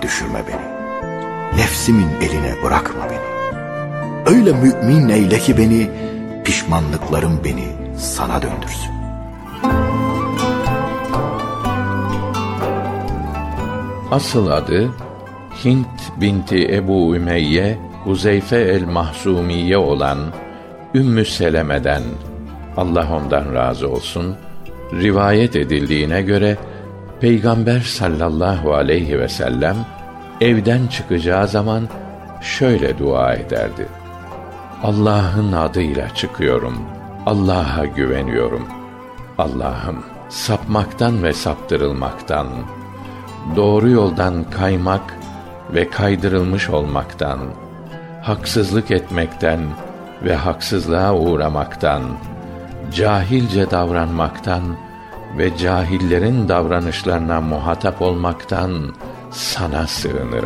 düşürme beni. Nefsimin eline bırakma beni. Öyle mümin eyle ki beni, pişmanlıklarım beni sana döndürsün. Asıl adı Hint binti Ebu Ümeyye Huzeyfe el-Mahzumiye olan Ümmü Seleme'den, Allah ondan razı olsun, rivayet edildiğine göre Peygamber sallallahu aleyhi ve sellem evden çıkacağı zaman şöyle dua ederdi: Allah'ın adıyla çıkıyorum, Allah'a güveniyorum. Allah'ım, sapmaktan ve saptırılmaktan, doğru yoldan kaymak ve kaydırılmış olmaktan, haksızlık etmekten ve haksızlığa uğramaktan, cahilce davranmaktan ve cahillerin davranışlarına muhatap olmaktan sana sığınırım.